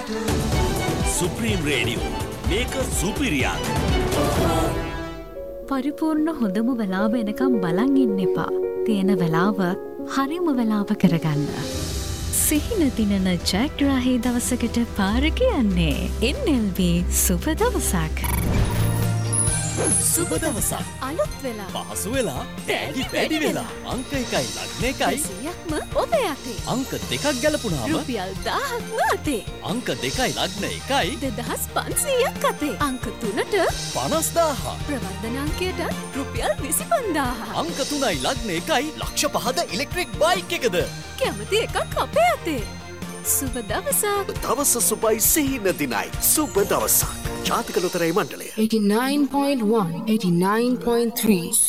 Supreme radio මේක සුපිරියක්. පරිපූර්ණ හොඳම වෙලාව එනකම් බලන් ඉන්න එපා. තියෙන වෙලාව හරිම වෙලාව කරගන්න. සිහින දිනන ජයග්‍රාහී දවසකට පාර කියන්නේ NLB සුබ දවසක්. සුබ දවසක්. අලුත් වෙලා. පහසු වෙලා. තෑගි වැඩි වෙලා. අංක 1යි ලග්න 1යි. 100ක්ම ඔබ යතේ. අංක 2ක් ගැලපුණාම රුපියල් 1000ක්ම අතේ. අංක 2යි ලග්න 1යි. 2500ක් අතේ. අංක 3ට 50000. ප්‍රවර්ධන අංකයට රුපියල් 25000. අංක 3යි ලග්න 1යි ලක්ෂ 5ද ඉලෙක්ට්‍රික් බයික් එකද. කැමති එකක් අපේ අතේ. සුබ දවසක්. දවස සුබයි සිහින දිනයි. සුබ දවසක්. ජාතික ලොතරැයි මණ්ඩලය 89.1 89.3